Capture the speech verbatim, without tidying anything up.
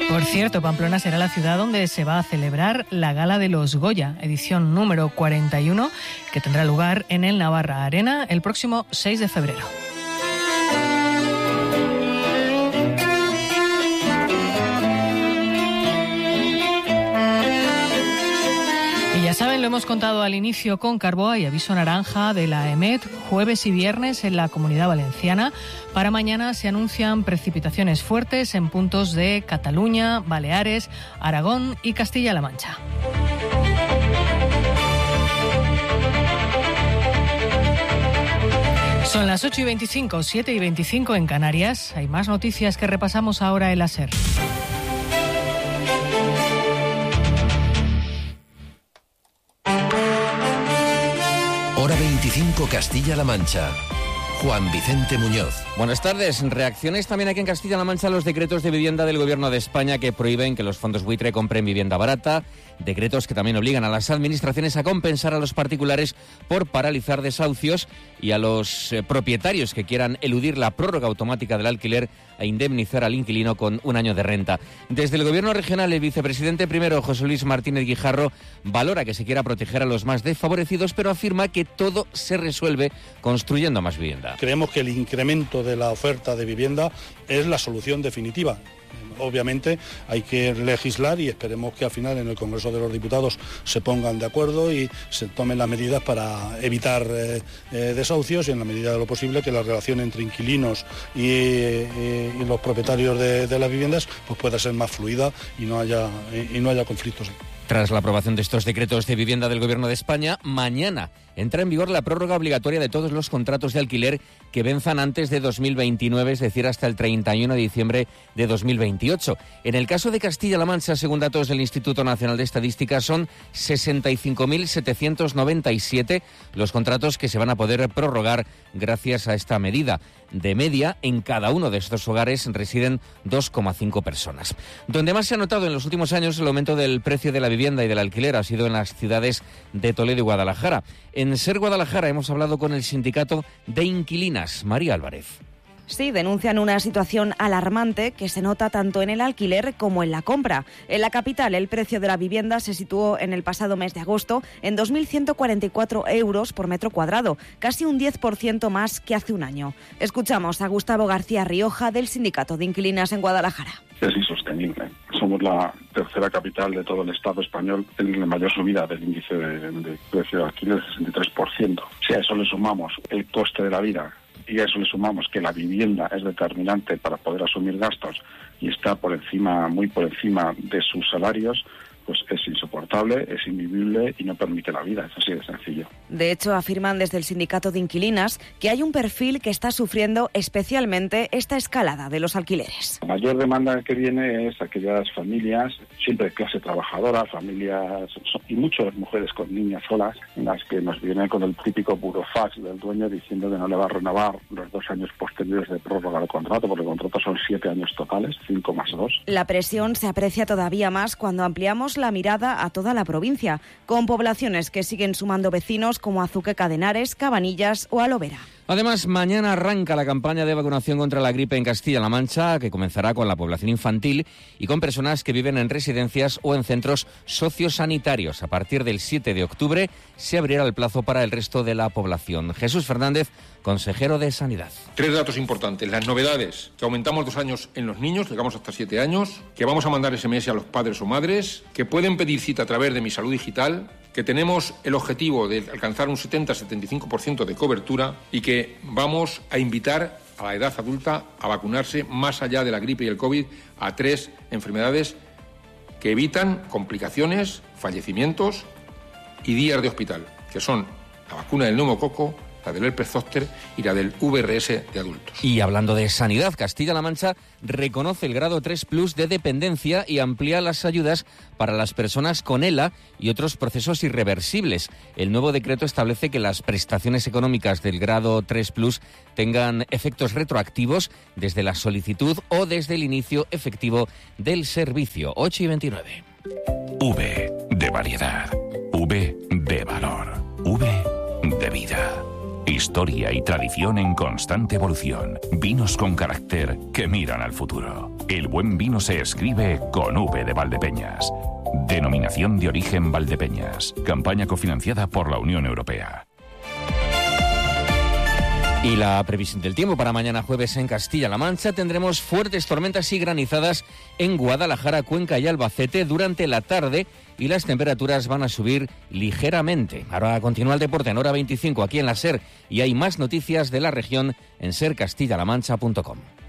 Por cierto, Pamplona será la ciudad donde se va a celebrar la Gala de los Goya, edición número cuarenta y uno, que tendrá lugar en el Navarra Arena el próximo seis de febrero. Ya saben, lo hemos contado al inicio con Carbó, y aviso naranja de la EMET jueves y viernes en la Comunidad Valenciana. Para mañana se anuncian precipitaciones fuertes en puntos de Cataluña, Baleares, Aragón y Castilla-La Mancha. Son las ocho y veinticinco, siete y veinticinco en Canarias. Hay más noticias que repasamos ahora en la SER. Hora veinticinco, Castilla-La Mancha. Juan Vicente Muñoz. Buenas tardes. Reacciones también aquí en Castilla-La Mancha a los decretos de vivienda del Gobierno de España que prohíben que los fondos buitre compren vivienda barata. Decretos que también obligan a las administraciones a compensar a los particulares por paralizar desahucios y a los eh, propietarios que quieran eludir la prórroga automática del alquiler a indemnizar al inquilino con un año de renta. Desde el Gobierno regional, el vicepresidente primero, José Luis Martínez Guijarro, valora que se quiera proteger a los más desfavorecidos, pero afirma que todo se resuelve construyendo más vivienda. Creemos que el incremento de la oferta de vivienda es la solución definitiva. Obviamente hay que legislar y esperemos que al final en el Congreso de los Diputados se pongan de acuerdo y se tomen las medidas para evitar eh, eh, desahucios y en la medida de lo posible que la relación entre inquilinos y, y, y los propietarios de, de las viviendas pues pueda ser más fluida y no haya, y no haya conflictos. Tras la aprobación de estos decretos de vivienda del Gobierno de España, mañana entra en vigor la prórroga obligatoria de todos los contratos de alquiler que venzan antes de dos mil veintinueve, es decir, hasta el treinta y uno de diciembre de dos mil veintiocho. En el caso de Castilla-La Mancha, según datos del Instituto Nacional de Estadística, son sesenta y cinco mil setecientos noventa y siete los contratos que se van a poder prorrogar gracias a esta medida. De media, en cada uno de estos hogares residen dos coma cinco personas. Donde más se ha notado en los últimos años el aumento del precio de la vivienda y del alquiler ha sido en las ciudades de Toledo y Guadalajara. En SER Guadalajara hemos hablado con el sindicato de inquilinas, María Álvarez. Sí, denuncian una situación alarmante que se nota tanto en el alquiler como en la compra. En la capital, el precio de la vivienda se situó en el pasado mes de agosto en dos mil ciento cuarenta y cuatro euros por metro cuadrado, casi un diez por ciento más que hace un año. Escuchamos a Gustavo García Rioja, del Sindicato de Inquilinas en Guadalajara. Es insostenible. Somos la tercera capital de todo el Estado español en la mayor subida del índice de, de precio de alquiler, del sesenta y tres por ciento. Si a eso le sumamos el coste de la vida y a eso le sumamos que la vivienda es determinante para poder asumir gastos y está por encima, muy por encima de sus salarios, pues es insoportable, es invivible y no permite la vida, es así de sencillo. De hecho, afirman desde el Sindicato de Inquilinas que hay un perfil que está sufriendo especialmente esta escalada de los alquileres. La mayor demanda que viene es aquellas familias, siempre de clase trabajadora, familias y muchas mujeres con niñas solas, en las que nos vienen con el típico burofax del dueño diciendo que no le va a renovar los dos años posteriores de prórroga del contrato, porque el contrato son siete años totales, cinco más dos. La presión se aprecia todavía más cuando ampliamos la mirada a toda la provincia, con poblaciones que siguen sumando vecinos como Azuqueca de Henares, Cabanillas o Alovera. Además, mañana arranca la campaña de vacunación contra la gripe en Castilla-La Mancha, que comenzará con la población infantil y con personas que viven en residencias o en centros sociosanitarios. A partir del siete de octubre se abrirá el plazo para el resto de la población. Jesús Fernández, consejero de Sanidad. Tres datos importantes. Las novedades, que aumentamos dos años en los niños, llegamos hasta siete años, que vamos a mandar ese eme ese a los padres o madres, que pueden pedir cita a través de Mi Salud Digital, que tenemos el objetivo de alcanzar un setenta a setenta y cinco por ciento de cobertura y que vamos a invitar a la edad adulta a vacunarse más allá de la gripe y el COVID a tres enfermedades que evitan complicaciones, fallecimientos y días de hospital, que son la vacuna del neumococo, la del herpes zóster y la del ve erre ese de adultos. Y hablando de sanidad, Castilla-La Mancha reconoce el grado tres plus de dependencia y amplía las ayudas para las personas con ELA y otros procesos irreversibles. El nuevo decreto establece que las prestaciones económicas del grado tres plus tengan efectos retroactivos desde la solicitud o desde el inicio efectivo del servicio. ocho y veintinueve. V de variedad. V de valor. V de vida. Historia y tradición en constante evolución. Vinos con carácter que miran al futuro. El buen vino se escribe con V de Valdepeñas. Denominación de origen Valdepeñas. Campaña cofinanciada por la Unión Europea. Y la previsión del tiempo para mañana jueves en Castilla-La Mancha: tendremos fuertes tormentas y granizadas en Guadalajara, Cuenca y Albacete durante la tarde, y las temperaturas van a subir ligeramente. Ahora continúa el deporte en Hora veinticinco aquí en la SER, y hay más noticias de la región en ser castilla la mancha punto com.